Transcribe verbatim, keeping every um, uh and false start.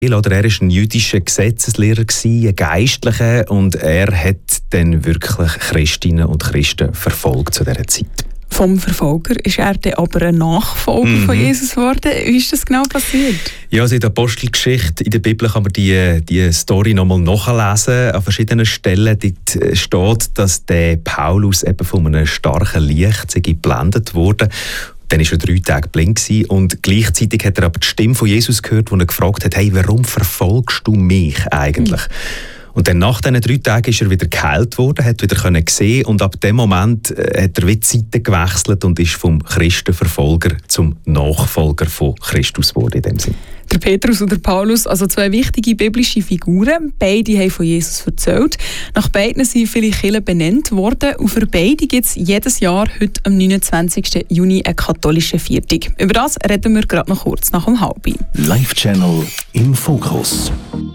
Oder er war ein jüdischer Gesetzeslehrer, ein Geistlicher, und er hat dann wirklich Christinnen und Christen verfolgt zu dieser Zeit. Vom Verfolger ist er dann aber ein Nachfolger mhm. von Jesus geworden. Wie ist das genau passiert? Ja, also in der Apostelgeschichte, in der Bibel kann man die, die Story nochmal nachlesen. An verschiedenen Stellen dort steht, dass der Paulus eben von einem starken Licht geblendet wurde. Dann war er drei Tage blind gewesen, und gleichzeitig hat er aber die Stimme von Jesus gehört, wo er gefragt hat, hey, warum verfolgst du mich eigentlich? Mhm. Und dann nach diesen drei Tagen ist er wieder geheilt worden, hat wieder können sehen, und ab dem Moment äh, hat er wieder die Seite gewechselt und ist vom Christenverfolger zum Nachfolger von Christus geworden in dem Sinn. Der Petrus und der Paulus, also zwei wichtige biblische Figuren, beide haben von Jesus erzählt. Nach beiden sind viele Kirchen benannt worden, und für beide gibt es jedes Jahr heute am neunundzwanzigsten Juni eine katholische Viertig. Über das reden wir gerade noch kurz nach dem Halbi. Live Channel im Fokus.